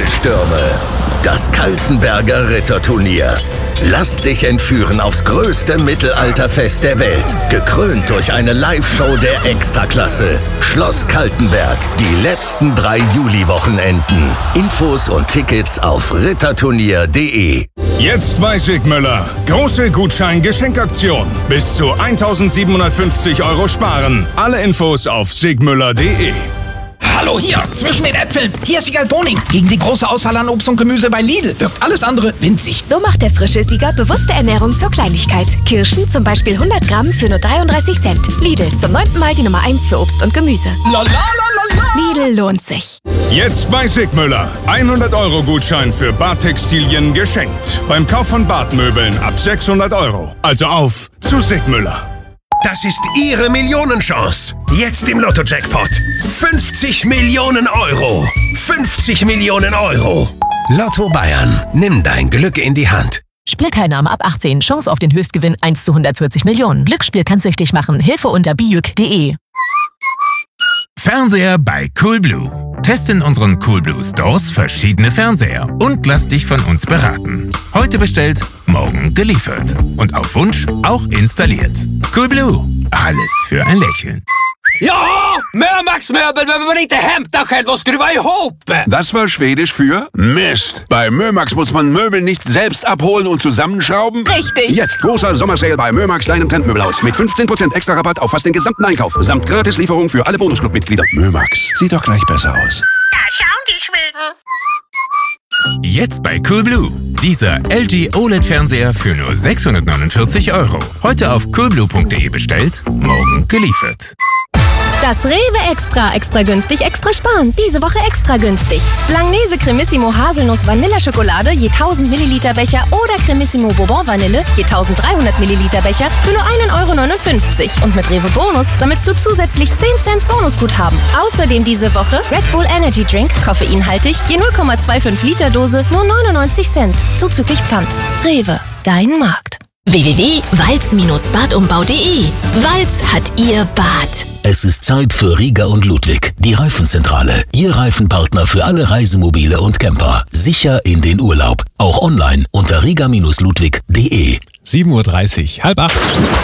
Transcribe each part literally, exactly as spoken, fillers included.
Wirbelstürme. Das Kaltenberger Ritterturnier. Lass dich entführen aufs größte Mittelalterfest der Welt. Gekrönt durch eine Live-Show der Extraklasse. Schloss Kaltenberg. Die letzten drei Juli-Wochenenden. Infos und Tickets auf ritterturnier punkt de. Jetzt bei Sigmüller. Große Gutschein-Geschenkaktion. Bis zu eintausendsiebenhundertfünfzig Euro sparen. Alle Infos auf sigmüller punkt de. Hallo, hier, zwischen den Äpfeln. Hier ist Siegal Boning. Gegen die große Auswahl an Obst und Gemüse bei Lidl wirkt alles andere winzig. So macht der frische Sieger bewusste Ernährung zur Kleinigkeit. Kirschen zum Beispiel hundert Gramm für nur dreiunddreißig Cent. Lidl, zum neunten Mal die Nummer eins für Obst und Gemüse. La, la, la, la, la. Lidl lohnt sich. Jetzt bei Sigmüller. hundert Euro Gutschein für Badtextilien geschenkt. Beim Kauf von Badmöbeln ab sechshundert Euro. Also auf zu Sigmüller. Das ist Ihre Millionenchance. Jetzt im Lotto-Jackpot. fünfzig Millionen Euro. fünfzig Millionen Euro. Lotto Bayern. Nimm dein Glück in die Hand. Spielteilnahme ab achtzehn. Chance auf den Höchstgewinn eins zu hundertvierzig Millionen. Glücksspiel kann süchtig machen. Hilfe unter bijuk punkt de. Fernseher bei Coolblue. Teste in unseren Coolblue Stores verschiedene Fernseher und lass dich von uns beraten. Heute bestellt, morgen geliefert. Und auf Wunsch auch installiert. Coolblue. Alles für ein Lächeln. Ja, Mörmax Möbel behöver man inte hämta själv och skruva ihop. Das war Schwedisch für Mist. Bei Mörmax muss man Möbel nicht selbst abholen und zusammenschrauben. Richtig. Jetzt großer Sommersale bei Mörmax, deinem Trendmöbelhaus. Mit fünfzehn Prozent extra Rabatt auf fast den gesamten Einkauf. Samt Gratislieferung für alle Bonusclub-Mitglieder. Mörmax, sieht doch gleich besser aus. Da schauen die Schweden. Jetzt bei Coolblue. Dieser L G O L E D-Fernseher für nur sechshundertneunundvierzig Euro. Heute auf coolblue punkt de bestellt, morgen geliefert. Das Rewe Extra. Extra günstig, extra sparen. Diese Woche extra günstig. Langnese Cremissimo Haselnuss Vanilleschokolade je tausend Milliliter Becher oder Cremissimo Bourbon Vanille je dreizehnhundert Milliliter Becher für nur ein Euro neunundfünfzig. Und mit Rewe Bonus sammelst du zusätzlich zehn Cent Bonusguthaben. Außerdem diese Woche Red Bull Energy Drink, koffeinhaltig, je null Komma fünfundzwanzig Liter Dose, nur neunundneunzig Cent. Zuzüglich Pfand. Rewe, dein Markt. w w w punkt walz badumbau punkt de. Walz hat ihr Bad. Es ist Zeit für Rieger und Ludwig, die Reifenzentrale. Ihr Reifenpartner für alle Reisemobile und Camper. Sicher in den Urlaub. Auch online unter rieger Bindestrich ludwig punkt de. sieben Uhr dreißig, halb acht.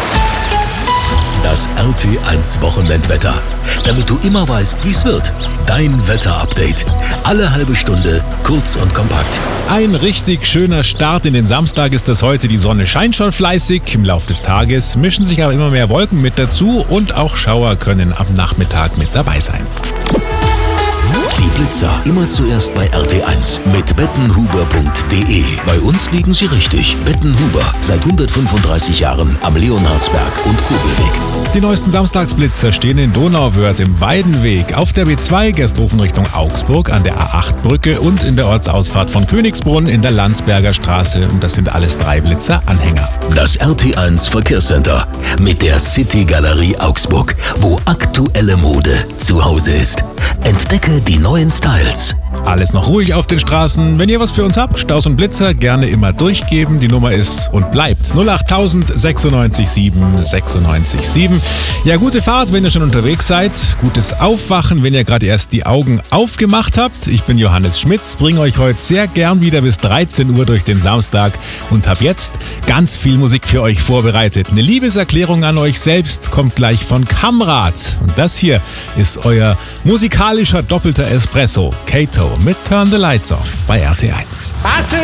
Das R T eins Wochenendwetter. Damit du immer weißt, wie es wird. Dein Wetterupdate. Alle halbe Stunde, kurz und kompakt. Ein richtig schöner Start in den Samstag ist das heute. Die Sonne scheint schon fleißig. Im Laufe des Tages mischen sich aber immer mehr Wolken mit dazu und auch Schauer können am Nachmittag mit dabei sein. Die Blitzer immer zuerst bei R T eins mit bettenhuber punkt de. Bei uns liegen sie richtig. Bettenhuber, seit hundertfünfunddreißig Jahren am Leonhardsberg und Kobelweg. Die neuesten Samstagsblitzer stehen in Donauwörth im Weidenweg, auf der B zwei Gersthofen Richtung Augsburg, an der A acht Brücke und in der Ortsausfahrt von Königsbrunn in der Landsberger Straße. Und das sind alles drei Blitzer-Anhänger. Das R T eins Verkehrscenter mit der City Galerie Augsburg, wo aktuelle Mode zu Hause ist. Entdecke die neuen Styles. Alles noch ruhig auf den Straßen. Wenn ihr was für uns habt, Staus und Blitzer, gerne immer durchgeben. Die Nummer ist und bleibt null acht null null sechsundneunzig sieben sechsundneunzig sieben. Ja, gute Fahrt, wenn ihr schon unterwegs seid. Gutes Aufwachen, wenn ihr gerade erst die Augen aufgemacht habt. Ich bin Johannes Schmitz, bringe euch heute sehr gern wieder bis dreizehn Uhr durch den Samstag und habe jetzt ganz viel Musik für euch vorbereitet. Eine Liebeserklärung an euch selbst kommt gleich von Kamrat. Und das hier ist euer musikalischer doppelter Espresso. Kato mit Turn the Lights Off bei R T eins.